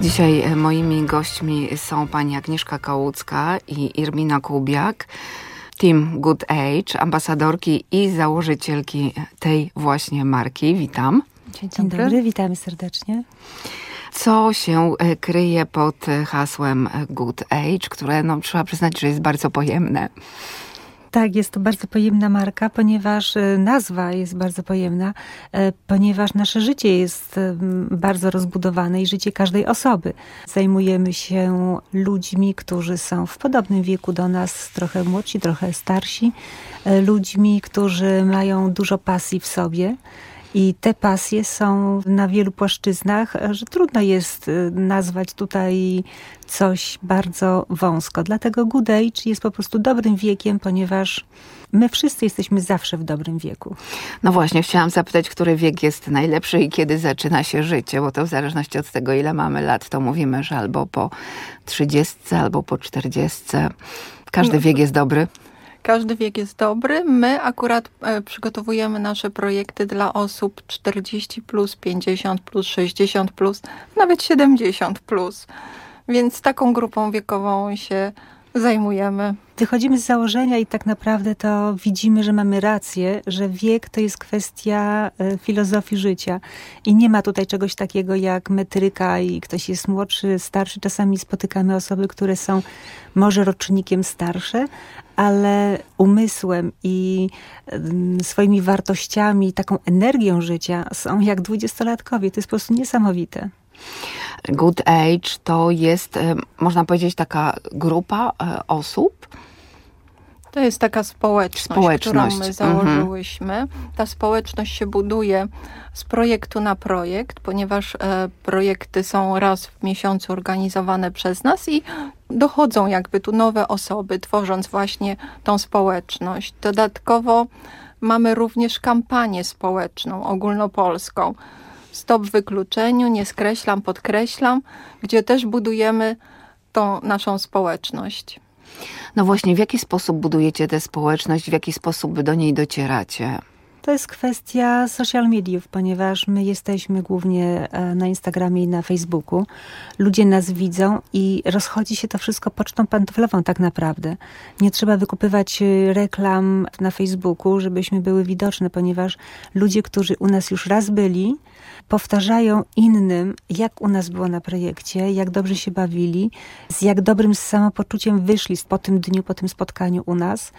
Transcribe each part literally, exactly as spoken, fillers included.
Dzisiaj moimi gośćmi są pani Agnieszka Kałucka i Irmina Kubiak, Team Good Age, ambasadorki i założycielki tej właśnie marki. Witam. Dzień dobry. Dzień dobry, witamy serdecznie. Co się kryje pod hasłem Good Age, które no, trzeba przyznać, że jest bardzo pojemne? Tak, jest to bardzo pojemna marka, ponieważ nazwa jest bardzo pojemna, ponieważ nasze życie jest bardzo rozbudowane i życie każdej osoby. Zajmujemy się ludźmi, którzy są w podobnym wieku do nas, trochę młodsi, trochę starsi, ludźmi, którzy mają dużo pasji w sobie. I te pasje są na wielu płaszczyznach, że trudno jest nazwać tutaj coś bardzo wąsko. Dlatego Good Age jest po prostu dobrym wiekiem, ponieważ my wszyscy jesteśmy zawsze w dobrym wieku. No właśnie, chciałam zapytać, który wiek jest najlepszy i kiedy zaczyna się życie, bo to w zależności od tego, ile mamy lat, to mówimy, że albo po trzydziestce, albo po czterdziestce. Każdy wiek jest dobry. Każdy wiek jest dobry. My akurat e, przygotowujemy nasze projekty dla osób czterdzieści plus, pięćdziesiąt plus, sześćdziesiąt plus, nawet siedemdziesiąt plus. Więc taką grupą wiekową się zajmujemy. Wychodzimy z założenia i tak naprawdę to widzimy, że mamy rację, że wiek to jest kwestia filozofii życia. I nie ma tutaj czegoś takiego jak metryka i ktoś jest młodszy, starszy. Czasami spotykamy osoby, które są może rocznikiem starsze, ale umysłem i swoimi wartościami, taką energią życia są jak dwudziestolatkowie. To jest po prostu niesamowite. Good Age to jest, można powiedzieć, taka grupa osób? To jest taka społeczność, społeczność. którą my założyłyśmy. Mhm. Ta społeczność się buduje z projektu na projekt, ponieważ e, projekty są raz w miesiącu organizowane przez nas i dochodzą jakby tu nowe osoby, tworząc właśnie tą społeczność. Dodatkowo mamy również kampanię społeczną, ogólnopolską. Stop wykluczeniu, nie skreślam, podkreślam, gdzie też budujemy tą naszą społeczność. No właśnie, w jaki sposób budujecie tę społeczność, w jaki sposób do niej docieracie? To jest kwestia social mediów, ponieważ my jesteśmy głównie na Instagramie i na Facebooku. Ludzie nas widzą i rozchodzi się to wszystko pocztą pantoflową tak naprawdę. Nie trzeba wykupywać reklam na Facebooku, żebyśmy były widoczne, ponieważ ludzie, którzy u nas już raz byli, powtarzają innym, jak u nas było na projekcie, jak dobrze się bawili, z jak dobrym samopoczuciem wyszli po tym dniu, po tym spotkaniu u nas.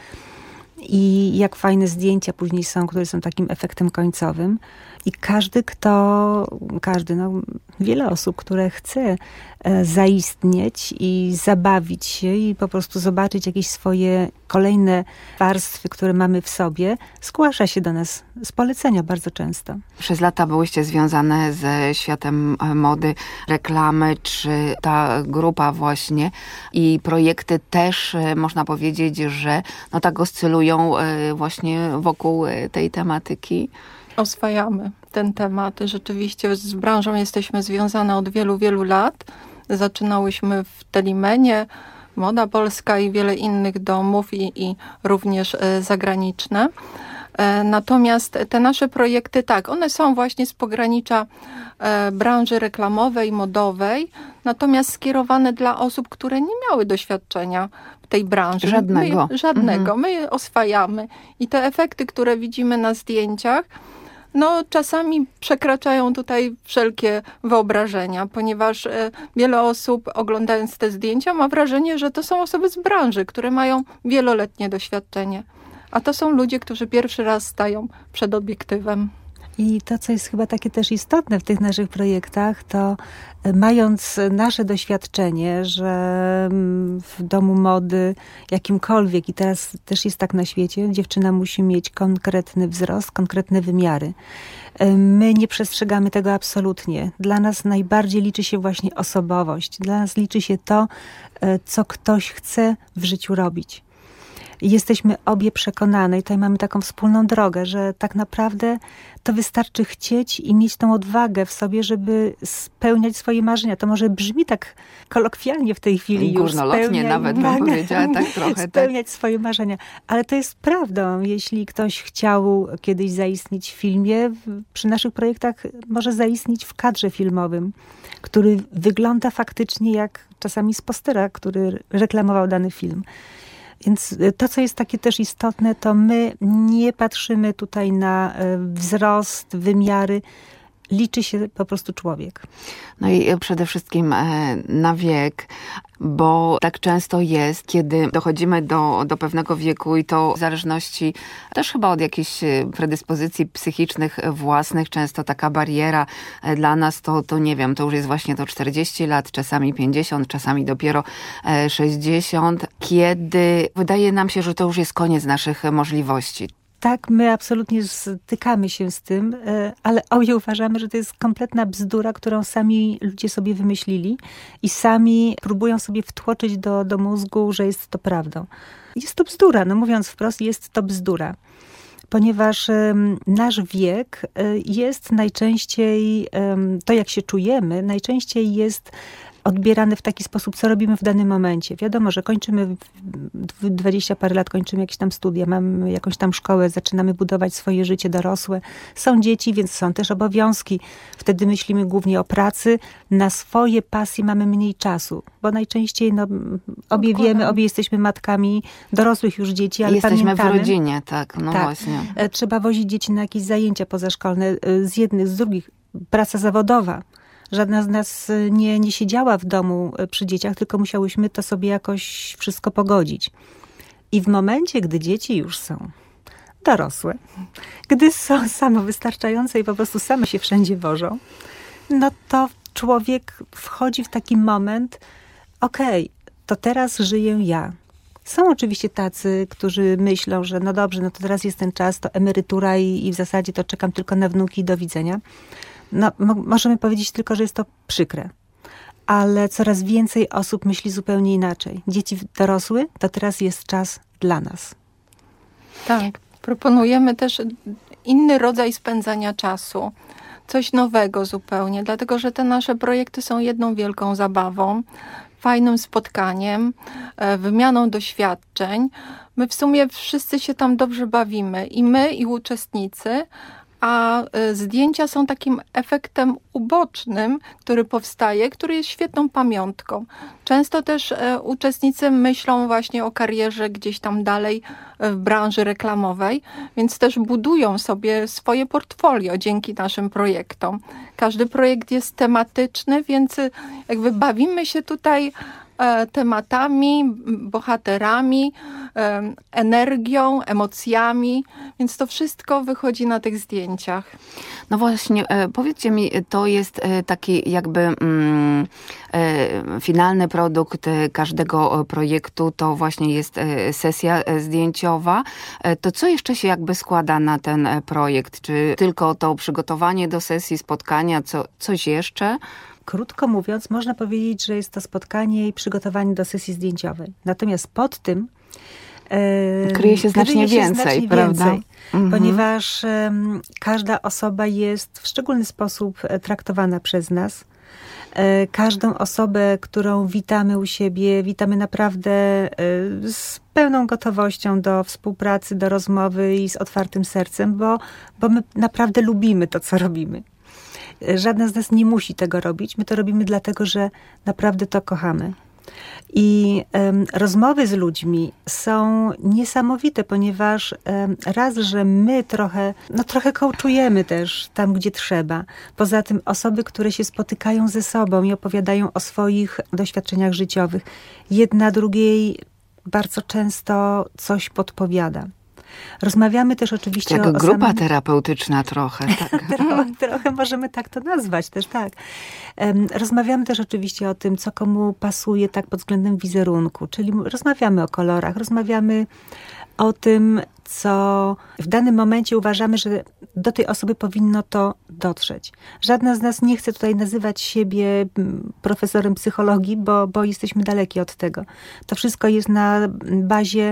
I jak fajne zdjęcia później są, które są takim efektem końcowym. I każdy, kto, każdy, no wiele osób, które chce zaistnieć i zabawić się i po prostu zobaczyć jakieś swoje kolejne warstwy, które mamy w sobie, zgłasza się do nas z polecenia bardzo często. Przez lata byłyście związane ze światem mody, reklamy, czy ta grupa właśnie i projekty też można powiedzieć, że no tak oscylują właśnie wokół tej tematyki? Oswajamy ten temat. Rzeczywiście z branżą jesteśmy związane od wielu, wielu lat. Zaczynałyśmy w Telimenie, Moda Polska i wiele innych domów i, i również e, zagraniczne. E, natomiast te nasze projekty, tak, one są właśnie z pogranicza e, branży reklamowej, modowej, natomiast skierowane dla osób, które nie miały doświadczenia w tej branży. Żadnego. My, żadnego. Mhm. My je oswajamy. I te efekty, które widzimy na zdjęciach, no czasami przekraczają tutaj wszelkie wyobrażenia, ponieważ e, wiele osób oglądając te zdjęcia ma wrażenie, że to są osoby z branży, które mają wieloletnie doświadczenie. A to są ludzie, którzy pierwszy raz stają przed obiektywem. I to, co jest chyba takie też istotne w tych naszych projektach, to mając nasze doświadczenie, że w domu mody jakimkolwiek, i teraz też jest tak na świecie, dziewczyna musi mieć konkretny wzrost, konkretne wymiary. My nie przestrzegamy tego absolutnie. Dla nas najbardziej liczy się właśnie osobowość. Dla nas liczy się to, co ktoś chce w życiu robić. jesteśmy obie przekonane i tutaj mamy taką wspólną drogę, że tak naprawdę to wystarczy chcieć i mieć tą odwagę w sobie, żeby spełniać swoje marzenia. To może brzmi tak kolokwialnie w tej chwili już. Górnolotnie nawet bym powiedziała, tak trochę. Spełniać tak. swoje marzenia. Ale to jest prawdą. Jeśli ktoś chciał kiedyś zaistnieć w filmie, przy naszych projektach może zaistnieć w kadrze filmowym, który wygląda faktycznie jak czasami z postera, który reklamował dany film. Więc to, co jest takie też istotne, to my nie patrzymy tutaj na wzrost, wymiary. Liczy się po prostu człowiek. No i przede wszystkim na wiek, bo tak często jest, kiedy dochodzimy do, do pewnego wieku i to w zależności też chyba od jakichś predyspozycji psychicznych własnych, często taka bariera dla nas to, to nie wiem, to już jest właśnie to czterdzieści lat, czasami pięćdziesiąt, czasami dopiero sześćdziesiąt, kiedy wydaje nam się, że to już jest koniec naszych możliwości. Tak, my absolutnie stykamy się z tym, ale obie uważamy, że to jest kompletna bzdura, którą sami ludzie sobie wymyślili i sami próbują sobie wtłoczyć do, do mózgu, że jest to prawdą. Jest to bzdura, no mówiąc wprost, jest to bzdura. Ponieważ um, nasz wiek jest najczęściej, um, to jak się czujemy, najczęściej jest odbierane w taki sposób, co robimy w danym momencie. Wiadomo, że kończymy dwadzieścia parę lat, kończymy jakieś tam studia, mamy jakąś tam szkołę, zaczynamy budować swoje życie dorosłe. Są dzieci, więc są też obowiązki. Wtedy myślimy głównie o pracy. Na swoje pasje mamy mniej czasu, bo najczęściej no, obie wiemy, obie jesteśmy matkami dorosłych już dzieci, ale jesteśmy pamiętamy, w rodzinie, tak, no tak, właśnie. Trzeba wozić dzieci na jakieś zajęcia pozaszkolne z jednych, z drugich. Praca zawodowa. Żadna z nas nie, nie siedziała w domu przy dzieciach, tylko musiałyśmy to sobie jakoś wszystko pogodzić. I w momencie, gdy dzieci już są dorosłe, gdy są samowystarczające i po prostu same się wszędzie wożą, no to człowiek wchodzi w taki moment, okej, okay, to teraz żyję ja. Są oczywiście tacy, którzy myślą, że no dobrze, no to teraz jest ten czas, to emerytura i, i w zasadzie to czekam tylko na wnuki i do widzenia. No, mo- możemy powiedzieć tylko, że jest to przykre. Ale coraz więcej osób myśli zupełnie inaczej. Dzieci dorosły, to teraz jest czas dla nas. Tak. Proponujemy też inny rodzaj spędzania czasu. Coś nowego zupełnie, dlatego że te nasze projekty są jedną wielką zabawą, fajnym spotkaniem, wymianą doświadczeń. My w sumie wszyscy się tam dobrze bawimy. I my, i uczestnicy, a zdjęcia są takim efektem ubocznym, który powstaje, który jest świetną pamiątką. Często też uczestnicy myślą właśnie o karierze gdzieś tam dalej w branży reklamowej, więc też budują sobie swoje portfolio dzięki naszym projektom. Każdy projekt jest tematyczny, więc jakby bawimy się tutaj tematami, bohaterami, energią, emocjami, więc to wszystko wychodzi na tych zdjęciach. No właśnie, powiedzcie mi, to jest taki jakby mm, finalny produkt każdego projektu, to właśnie jest sesja zdjęciowa. To co jeszcze się jakby składa na ten projekt? Czy tylko to przygotowanie do sesji, spotkania, co, coś jeszcze? Krótko mówiąc, można powiedzieć, że jest to spotkanie i przygotowanie do sesji zdjęciowej. Natomiast pod tym e, kryje się znacznie kryje się więcej, znacznie prawda? Więcej, mhm. Ponieważ e, każda osoba jest w szczególny sposób traktowana przez nas. E, każdą osobę, którą witamy u siebie, witamy naprawdę e, z pełną gotowością do współpracy, do rozmowy i z otwartym sercem, bo, bo my naprawdę lubimy to, co robimy. Żadna z nas nie musi tego robić. My to robimy dlatego, że naprawdę to kochamy. I um, rozmowy z ludźmi są niesamowite, ponieważ um, raz, że my trochę, no trochę coachujemy też tam, gdzie trzeba. Poza tym osoby, które się spotykają ze sobą i opowiadają o swoich doświadczeniach życiowych, jedna drugiej bardzo często coś podpowiada. Rozmawiamy też oczywiście Jak o... grupa samym... terapeutyczna trochę. Tak. trochę, trochę możemy tak to nazwać też, tak. Rozmawiamy też oczywiście o tym, co komu pasuje tak pod względem wizerunku, czyli rozmawiamy o kolorach, rozmawiamy o tym, co w danym momencie uważamy, że do tej osoby powinno to dotrzeć. Żadna z nas nie chce tutaj nazywać siebie profesorem psychologii, bo, bo jesteśmy daleki od tego. To wszystko jest na bazie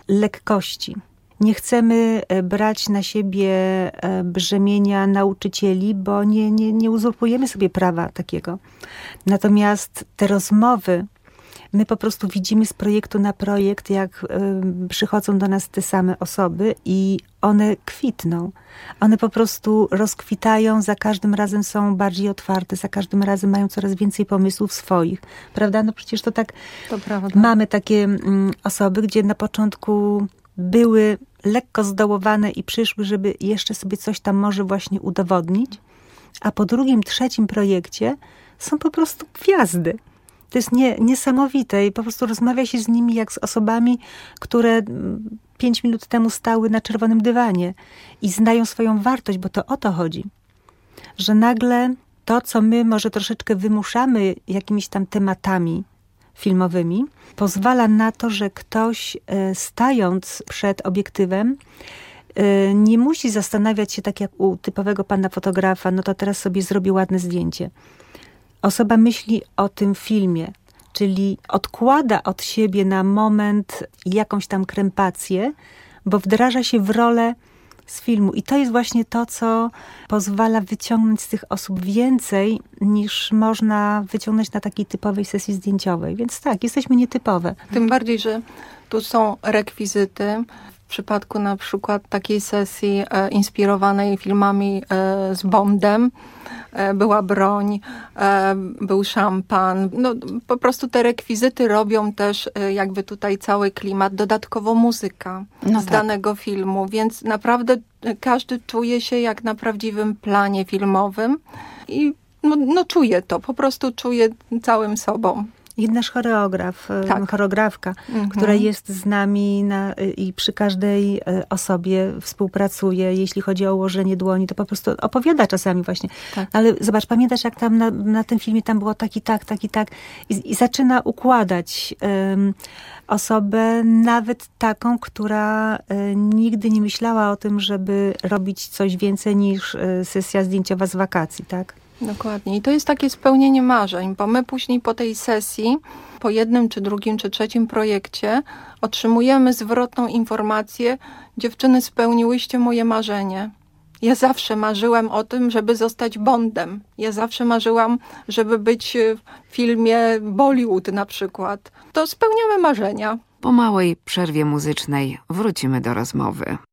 lekkości. Nie chcemy brać na siebie brzemienia nauczycieli, bo nie, nie, nie uzurpujemy sobie prawa takiego. Natomiast te rozmowy, my po prostu widzimy z projektu na projekt, jak y, przychodzą do nas te same osoby i one kwitną. One po prostu rozkwitają, za każdym razem są bardziej otwarte, za każdym razem mają coraz więcej pomysłów swoich. Prawda? No przecież to tak... To prawda. Mamy takie mm, osoby, gdzie na początku były lekko zdołowane i przyszły, żeby jeszcze sobie coś tam może właśnie udowodnić, a po drugim, trzecim projekcie są po prostu gwiazdy. To jest nie, niesamowite i po prostu rozmawia się z nimi jak z osobami, które pięć minut temu stały na czerwonym dywanie i znają swoją wartość, bo to o to chodzi. Że nagle to, co my może troszeczkę wymuszamy jakimiś tam tematami filmowymi, pozwala na to, że ktoś stając przed obiektywem nie musi zastanawiać się tak jak u typowego pana fotografa, no to teraz sobie zrobię ładne zdjęcie. Osoba myśli o tym filmie, czyli odkłada od siebie na moment jakąś tam krępację, bo wdraża się w rolę z filmu. I to jest właśnie to, co pozwala wyciągnąć z tych osób więcej, niż można wyciągnąć na takiej typowej sesji zdjęciowej. Więc tak, jesteśmy nietypowe. Tym bardziej, że tu są rekwizyty. W przypadku na przykład takiej sesji e, inspirowanej filmami e, z Bondem, e, była broń, e, był szampan. No, po prostu te rekwizyty robią też e, jakby tutaj cały klimat, dodatkowo muzyka No z tak. danego filmu, więc naprawdę każdy czuje się jak na prawdziwym planie filmowym i no, no czuje to, po prostu czuje całym sobą. I nasz choreograf, Tak. choreografka, Mhm. która jest z nami na, i przy każdej osobie współpracuje. Jeśli chodzi o ułożenie dłoni, to po prostu opowiada czasami właśnie. Tak. Ale zobacz, pamiętasz jak tam na, na tym filmie tam było tak i tak, tak i tak. I, i zaczyna układać um, osobę, nawet taką, która y, nigdy nie myślała o tym, żeby robić coś więcej niż y, sesja zdjęciowa z wakacji, tak? Dokładnie. I to jest takie spełnienie marzeń, bo my później po tej sesji, po jednym, czy drugim, czy trzecim projekcie otrzymujemy zwrotną informację: dziewczyny, spełniłyście moje marzenie. Ja zawsze marzyłam o tym, żeby zostać Bondem. Ja zawsze marzyłam, żeby być w filmie Bollywood na przykład. To spełniamy marzenia. Po małej przerwie muzycznej wrócimy do rozmowy.